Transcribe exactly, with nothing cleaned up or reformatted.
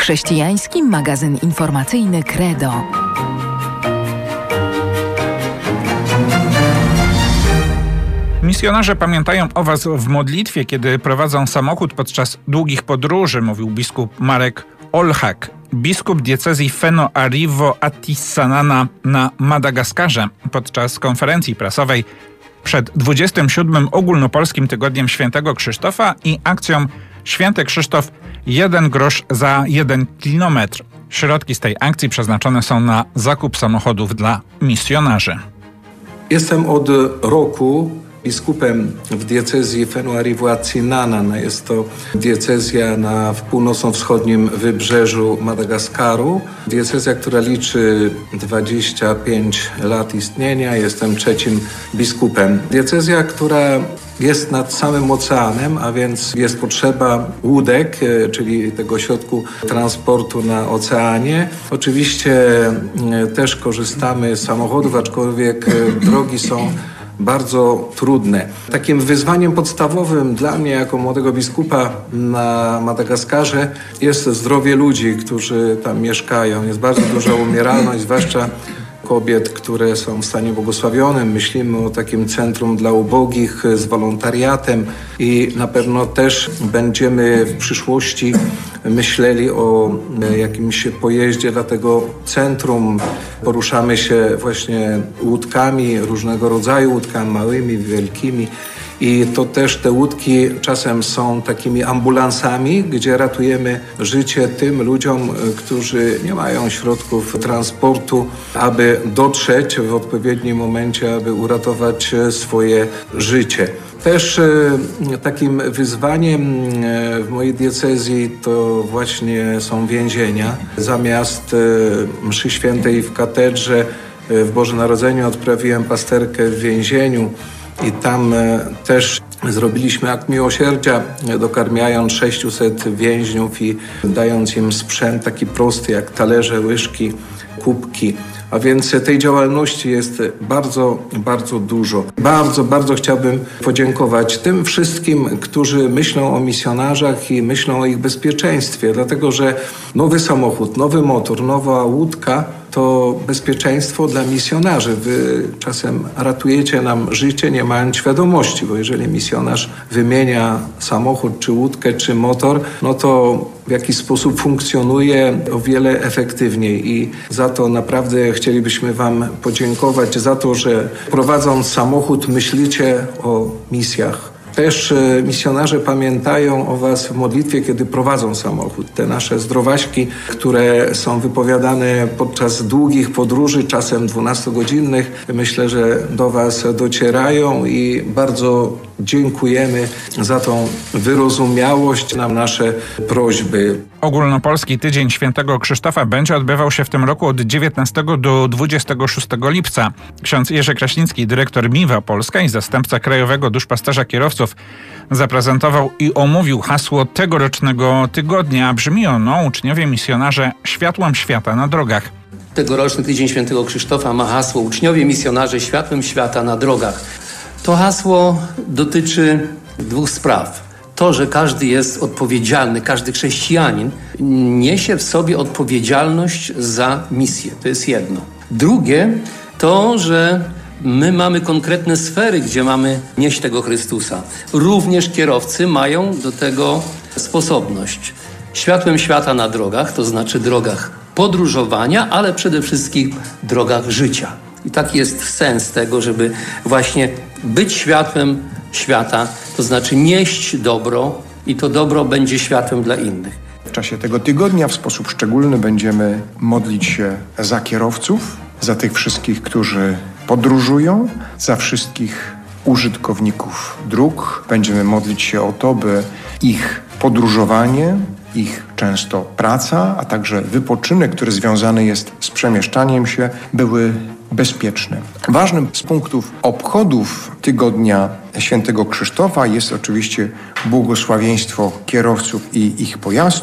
Chrześcijański magazyn informacyjny Credo. Misjonarze pamiętają o Was w modlitwie, kiedy prowadzą samochód podczas długich podróży, mówił biskup Marek Olchak, biskup diecezji Feno-Arrivo-Atissanana na Madagaskarze podczas konferencji prasowej przed dwudziestym siódmym Ogólnopolskim Tygodniem Świętego Krzysztofa i akcją Święty Krzysztof jeden grosz za jeden kilometr. Środki z tej akcji przeznaczone są na zakup samochodów dla misjonarzy. Jestem od roku biskupem w diecezji Feno-Arrivo-Atissanana. Jest to diecezja na w północno-wschodnim wybrzeżu Madagaskaru. Diecezja, która liczy dwadzieścia pięć lat istnienia. Jestem trzecim biskupem. Diecezja, która jest nad samym oceanem, a więc jest potrzeba łódek, czyli tego środku transportu na oceanie. Oczywiście też korzystamy z samochodów, aczkolwiek drogi są bardzo trudne. Takim wyzwaniem podstawowym dla mnie jako młodego biskupa na Madagaskarze jest zdrowie ludzi, którzy tam mieszkają. Jest bardzo duża umieralność, zwłaszcza kobiet, które są w stanie błogosławionym. Myślimy o takim centrum dla ubogich z wolontariatem i na pewno też będziemy w przyszłości myśleli o jakimś pojeździe dla tego centrum. Poruszamy się właśnie łódkami, różnego rodzaju łódkami, małymi, wielkimi. I to też te łódki czasem są takimi ambulansami, gdzie ratujemy życie tym ludziom, którzy nie mają środków transportu, aby dotrzeć w odpowiednim momencie, aby uratować swoje życie. Też takim wyzwaniem w mojej diecezji to właśnie są więzienia. Zamiast mszy świętej w katedrze w Boże Narodzenie odprawiłem pasterkę w więzieniu. I tam też zrobiliśmy akt miłosierdzia, dokarmiając sześciuset więźniów i dając im sprzęt taki prosty jak talerze, łyżki, kubki. A więc tej działalności jest bardzo, bardzo dużo. Bardzo, bardzo chciałbym podziękować tym wszystkim, którzy myślą o misjonarzach i myślą o ich bezpieczeństwie, dlatego że nowy samochód, nowy motor, nowa łódka to bezpieczeństwo dla misjonarzy. Wy czasem ratujecie nam życie, nie mając świadomości, bo jeżeli misjonarz wymienia samochód, czy łódkę, czy motor, no to w jakiś sposób funkcjonuje o wiele efektywniej i za to naprawdę chcielibyśmy Wam podziękować, za to, że prowadząc samochód myślicie o misjach. Też misjonarze pamiętają o Was w modlitwie, kiedy prowadzą samochód. Te nasze zdrowaśki, które są wypowiadane podczas długich podróży, czasem dwunastogodzinnych, myślę, że do Was docierają i bardzo dziękujemy za tą wyrozumiałość na nasze prośby. Ogólnopolski Tydzień Świętego Krzysztofa będzie odbywał się w tym roku od dziewiętnastego do dwudziestego szóstego lipca. Ksiądz Jerzy Kraśnicki, dyrektor Miwa Polska i zastępca krajowego duszpasterza kierowców, zaprezentował i omówił hasło tegorocznego tygodnia. Brzmi ono: uczniowie misjonarze światłem świata na drogach. Tegoroczny Tydzień Świętego Krzysztofa ma hasło: uczniowie misjonarze światłem świata na drogach. To hasło dotyczy dwóch spraw. To, że każdy jest odpowiedzialny, każdy chrześcijanin niesie w sobie odpowiedzialność za misję. To jest jedno. Drugie, to, że my mamy konkretne sfery, gdzie mamy nieść tego Chrystusa. Również kierowcy mają do tego sposobność. Światłem świata na drogach, to znaczy drogach podróżowania, ale przede wszystkim drogach życia. I taki jest sens tego, żeby właśnie być światłem świata, to znaczy nieść dobro i to dobro będzie światłem dla innych. W czasie tego tygodnia w sposób szczególny będziemy modlić się za kierowców, za tych wszystkich, którzy podróżują, za wszystkich użytkowników dróg. Będziemy modlić się o to, by ich podróżowanie, ich często praca, a także wypoczynek, który związany jest z przemieszczaniem się, były bezpieczne. Ważnym z punktów obchodów Tygodnia Świętego Krzysztofa jest oczywiście błogosławieństwo kierowców i ich pojazdów.